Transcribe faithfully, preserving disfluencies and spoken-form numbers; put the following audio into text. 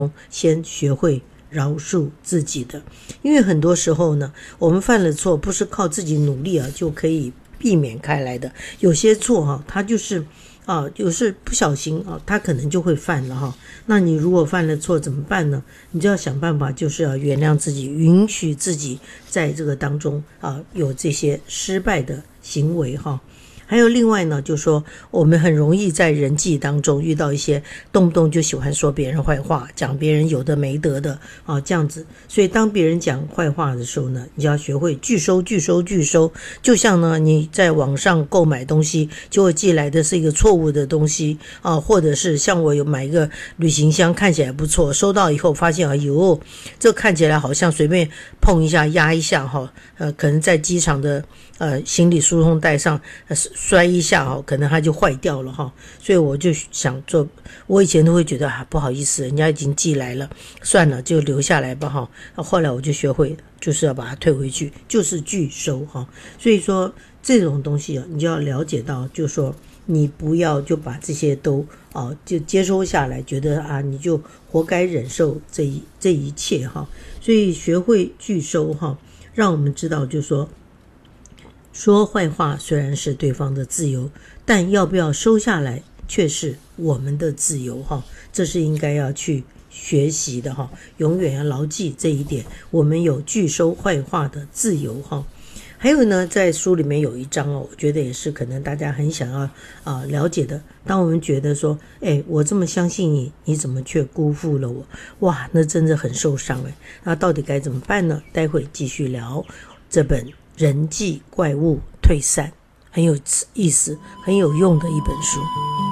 先学会饶恕自己的。因为很多时候呢，我们犯了错不是靠自己努力啊就可以避免开来的，有些错哈、啊，它就是啊，就是不小心啊，他可能就会犯了哈。那你如果犯了错怎么办呢？你就要想办法，就是要原谅自己，允许自己在这个当中啊有这些失败的行为哈。还有另外呢，就是说我们很容易在人际当中遇到一些动不动就喜欢说别人坏话，讲别人有的没得的啊，这样子。所以当别人讲坏话的时候呢，你就要学会拒收拒收拒收。就像呢你在网上购买东西，结果寄来的是一个错误的东西啊，或者是像我有买一个旅行箱，看起来不错，收到以后发现哎呦，这看起来好像随便碰一下压一下哈，呃，可能在机场的呃行李输送带上、呃、摔一下哈，可能它就坏掉了哈。所以我就想做，我以前都会觉得啊不好意思，人家已经寄来了，算了就留下来吧哈。后来我就学会就是要把它退回去，就是拒收哈。所以说这种东西啊，你就要了解到，就是说你不要就把这些都啊就接收下来，觉得啊你就活该忍受这一这一切哈。所以学会拒收哈，让我们知道就是说。说坏话虽然是对方的自由，但要不要收下来却是我们的自由哈，这是应该要去学习的哈，永远要牢记这一点，我们有拒收坏话的自由哈。还有呢，在书里面有一章哦，我觉得也是可能大家很想要啊、呃、了解的。当我们觉得说，哎，我这么相信你，你怎么却辜负了我？哇，那真的很受伤哎。那到底该怎么办呢？待会继续聊这本人际怪物退散，很有意思很有用的一本书。